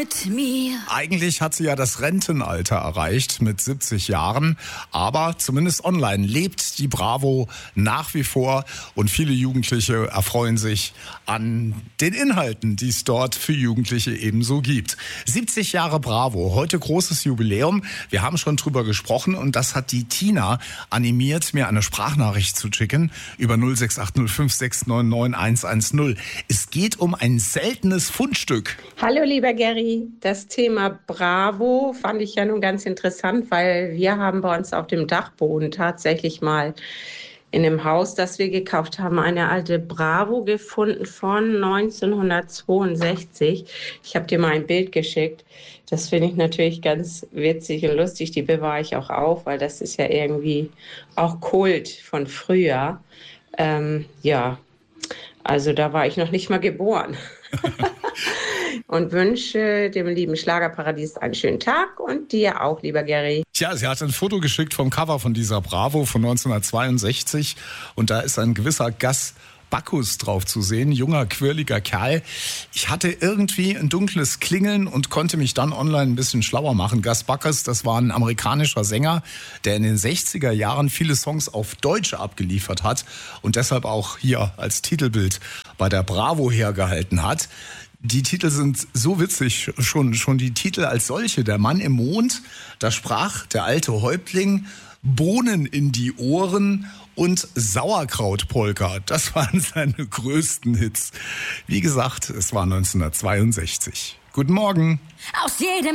mit mir. Eigentlich hat sie ja das Rentenalter erreicht mit 70 Jahren, aber zumindest online lebt die Bravo nach wie vor und viele Jugendliche erfreuen sich an den Inhalten, die es dort für Jugendliche ebenso gibt. 70 Jahre Bravo, heute großes Jubiläum. Wir haben schon drüber gesprochen und das hat die Tina animiert, mir eine Sprachnachricht zu schicken über 06805699110. Es geht um ein seltenes Fundstück. Hallo lieber Gary, das Thema Bravo fand ich ja nun ganz interessant, weil wir haben bei uns auf dem Dachboden tatsächlich mal in dem Haus, das wir gekauft haben, eine alte Bravo gefunden von 1962. Ich habe dir mal ein Bild geschickt. Das finde ich natürlich ganz witzig und lustig. Die bewahre ich auch auf, weil das ist ja irgendwie auch Kult von früher. Ja, also da war ich noch nicht mal geboren. Und wünsche dem lieben Schlagerparadies einen schönen Tag und dir auch, lieber Gary. Tja, sie hat ein Foto geschickt vom Cover von dieser Bravo von 1962 und da ist ein gewisser Gus Backus drauf zu sehen, junger, quirliger Kerl. Ich hatte irgendwie ein dunkles Klingeln und konnte mich dann online ein bisschen schlauer machen. Gus Backus, das war ein amerikanischer Sänger, der in den 60er Jahren viele Songs auf Deutsch abgeliefert hat und deshalb auch hier als Titelbild bei der Bravo hergehalten hat. Die Titel sind so witzig, schon die Titel als solche. Der Mann im Mond, da sprach der alte Häuptling, Bohnen in die Ohren und Sauerkrautpolka. Das waren seine größten Hits. Wie gesagt, es war 1962. Guten Morgen. Aus jedem